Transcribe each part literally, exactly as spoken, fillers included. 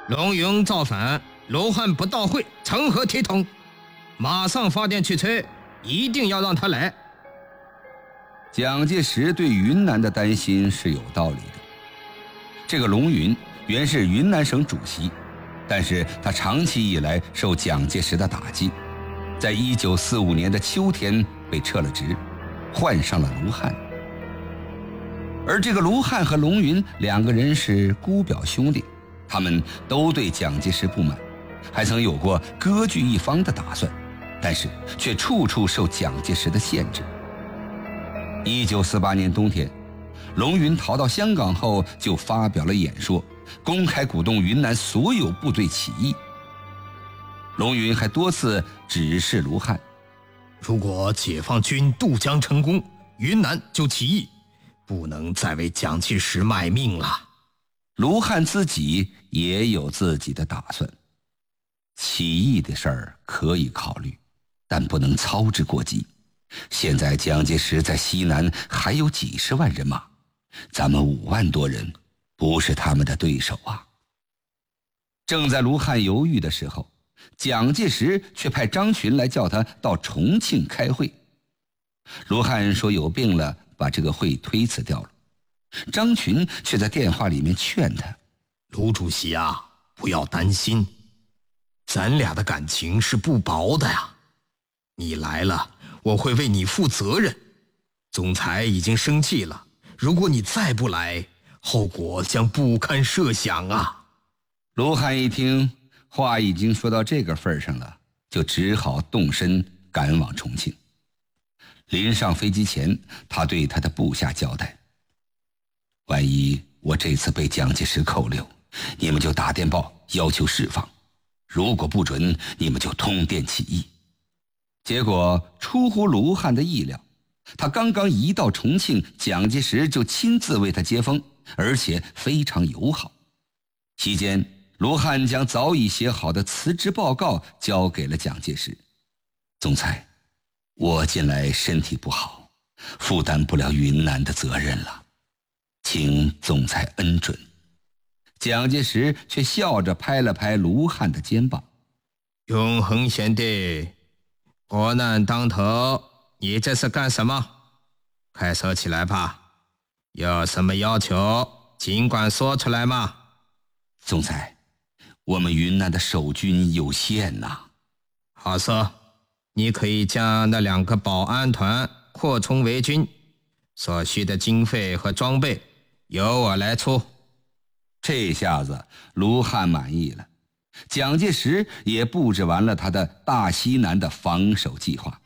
龙云造反，卢汉不到会，成何体统？马上发电去催，一定要让他来。 蒋介石对云南的担心是有道理的。这个龙云原是云南省主席，但是他长期以来受蒋介石的打击，在一九四五年的秋天被撤了职，换上了卢汉。而这个卢汉和龙云两个人是姑表兄弟，他们都对蒋介石不满，还曾有过割据一方的打算，但是却处处受蒋介石的限制。一九四八年冬天，龙云逃到香港后就发表了演说，公开鼓动云南所有部队起义。龙云还多次指示卢汉， 如果解放军渡江成功，云南就起义，不能再为蒋介石卖命了。 卢汉自己也有自己的打算，起义的事儿可以考虑，但不能操之过急。现在蒋介石在西南还有几十万人马，咱们五万多人不是他们的对手啊。正在卢汉犹豫的时候，蒋介石却派张群来叫他到重庆开会。卢汉说有病了，把这个会推辞掉了。张群却在电话里面劝他， 卢主席啊，不要担心，咱俩的感情是不薄的呀。你来了，我会为你负责任。总裁已经生气了，如果你再不来，后果将不堪设想啊。 卢汉一听话已经说到这个份上了，就只好动身赶往重庆。临上飞机前，他对他的部下交代，万一我这次被蒋介石扣留，你们就打电报要求释放，如果不准，你们就通电起义。结果出乎卢汉的意料，他刚刚一到重庆，蒋介石就亲自为他接风，而且非常友好。期间，卢汉将早已写好的辞职报告交给了蒋介石。总裁，我近来身体不好，负担不了云南的责任了，请总裁恩准。蒋介石却笑着拍了拍卢汉的肩膀， 永恒贤弟，国难当头，你这是干什么？快说起来吧，有什么要求尽管说出来嘛。 总裁，我们云南的守军有限呐、啊。 好说，你可以将那两个保安团扩充为军，所需的经费和装备由我来出。 这下子卢汉满意了，蒋介石也布置完了他的大西南的防守计划。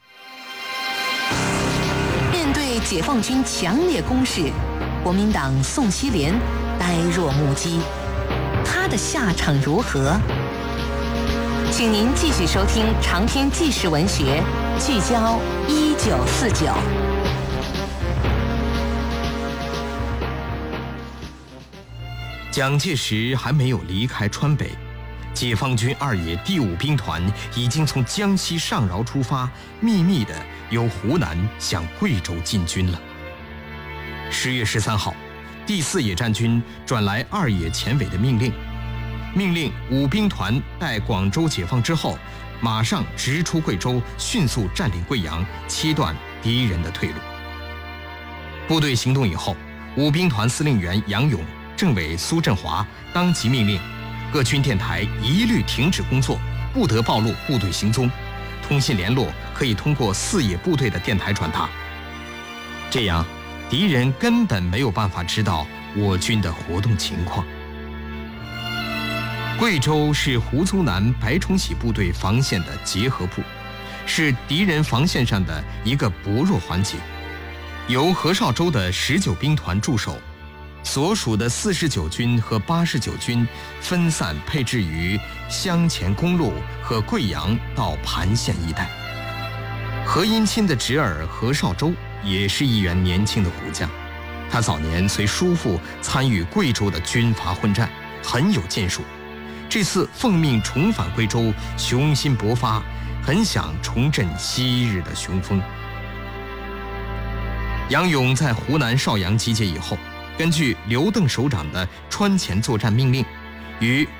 面对解放军强烈攻势，国民党宋希濂呆若木鸡，他的下场如何？请您继续收听长篇纪实文学《聚焦一九四九》。 蒋介石还没有离开川北，解放军二野第五兵团已经从江西上饶出发，秘密地由湖南向贵州进军了。十月十三号，第四野战军转来二野前委的命令，命令五兵团待广州解放之后，马上直出贵州，迅速占领贵阳，切断敌人的退路。部队行动以后，五兵团司令员杨勇、政委苏振华当即命令各军电台一律停止工作，不得暴露部队行踪，通信联络可以通过四野部队的电台传达。这样，敌人根本没有办法知道我军的活动情况。贵州是胡宗南、白崇禧部队防线的结合部，是敌人防线上的一个薄弱环节，由何绍周的十九兵团驻守，所属的四十九军和八十九军分散配置于湘黔公路和贵阳到盘县一带。何应钦的侄儿何绍周也是一员年轻的虎将，他早年随叔父参与贵州的军阀混战，很有建树。这次奉命重返贵州，雄心勃发，很想重振昔日的雄风。杨勇在湖南邵阳集结以后，根据刘邓首长的川前作战命令，于